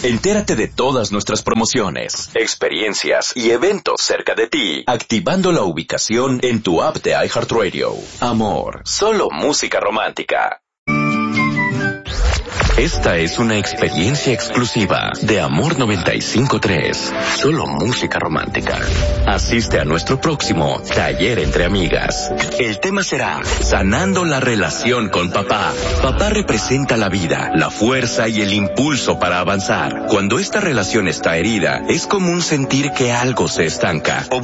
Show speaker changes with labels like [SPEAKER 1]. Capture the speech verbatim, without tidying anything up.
[SPEAKER 1] Entérate de todas nuestras promociones, experiencias y eventos cerca de ti, activando la ubicación en tu app de iHeartRadio. Amor, solo música romántica. Esta es una experiencia exclusiva de Amor noventa y cinco punto tres. Solo música romántica. Asiste a nuestro próximo Taller entre Amigas. El tema será Sanando la relación con papá. Papá representa la vida, la fuerza y el impulso para avanzar. Cuando esta relación está herida, es común sentir que algo se estanca o